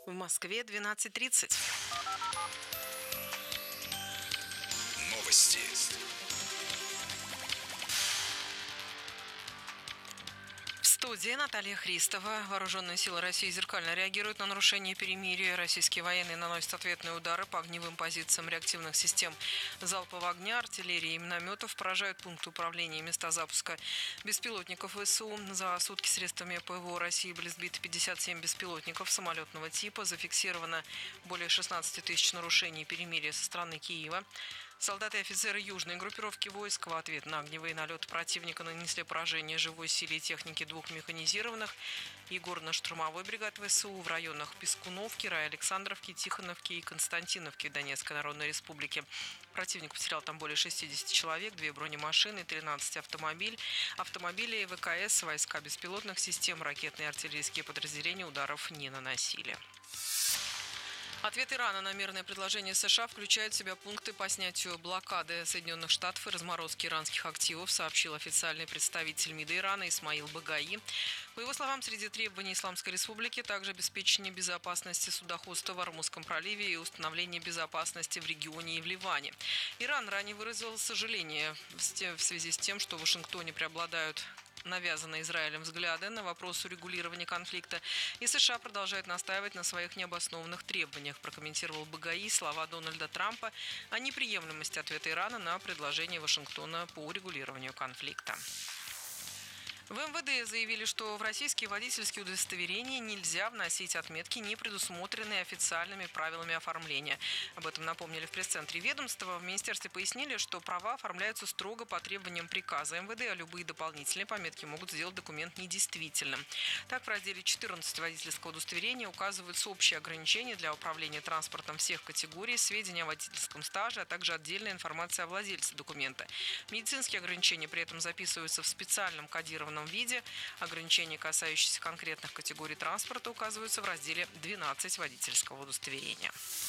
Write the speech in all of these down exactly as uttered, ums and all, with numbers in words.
В Москве двенадцать тридцать. Новости. В студии Наталья Христова. Вооруженные силы России зеркально реагируют на нарушение перемирия. Российские военные наносят ответные удары по огневым позициям реактивных систем залпового огня, артиллерии и минометов, поражают пункты управления и места запуска беспилотников ВСУ. За сутки средствами ПВО России были сбиты пятьдесят семь беспилотников самолетного типа. Зафиксировано более шестнадцати тысяч нарушений перемирия со стороны Киева. Солдаты и офицеры южной группировки войск в ответ на огневые налеты противника нанесли поражение живой силе и технике двух механизированных и горно-штурмовой бригад ВСУ в районах Пискуновки, Рая-Александровки, Тихоновки и Константиновки Донецкой Народной Республики. Противник потерял там более шестидесяти человек, две бронемашины, тринадцать автомобилей, автомобилей ВКС, войска беспилотных систем, ракетные и артиллерийские подразделения ударов не наносили. Ответ Ирана на мирное предложение США включает в себя пункты по снятию блокады Соединенных Штатов и разморозки иранских активов, сообщил официальный представитель МИДа Ирана Исмаил Багаи. По его словам, среди требований Исламской Республики также обеспечение безопасности судоходства в Ормузском проливе и установление безопасности в регионе и в Ливане. Иран ранее выразил сожаление в связи с тем, что в Вашингтоне преобладают навязанные Израилем взгляды на вопрос урегулирования конфликта, и США продолжает настаивать на своих необоснованных требованиях, прокомментировал Багаи слова Дональда Трампа о неприемлемости ответа Ирана на предложение Вашингтона по урегулированию конфликта. В МВД заявили, что в российские водительские удостоверения нельзя вносить отметки, не предусмотренные официальными правилами оформления. Об этом напомнили в пресс-центре ведомства. В министерстве пояснили, что права оформляются строго по требованиям приказа МВД, а любые дополнительные пометки могут сделать документ недействительным. Так, в разделе четырнадцать водительского удостоверения указываются общие ограничения для управления транспортом всех категорий, сведения о водительском стаже, а также отдельная информация о владельце документа. Медицинские ограничения при этом записываются в специальном кодированном виде. Ограничения, касающиеся конкретных категорий транспорта, указываются в разделе двенадцать водительского удостоверения.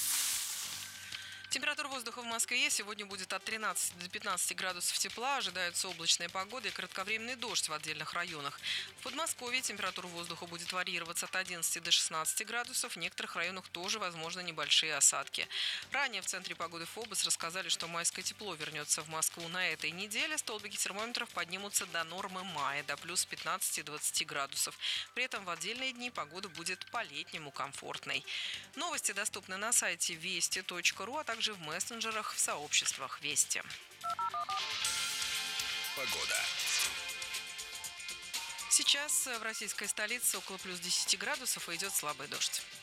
Температура воздуха в Москве сегодня будет от тринадцати до пятнадцати градусов тепла. Ожидается облачная погода и кратковременный дождь в отдельных районах. В Подмосковье температура воздуха будет варьироваться от одиннадцати до шестнадцати градусов. В некоторых районах тоже возможны небольшие осадки. Ранее в Центре погоды ФОБОС рассказали, что майское тепло вернется в Москву на этой неделе. Столбики термометров поднимутся до нормы мая, до плюс пятнадцати-двадцати градусов. При этом в отдельные дни погода будет по-летнему комфортной. Новости доступны на сайте вести точка ру, а также в мессенджерах в сообществах Вести. Погода. Сейчас в российской столице около плюс десяти градусов и идет слабый дождь.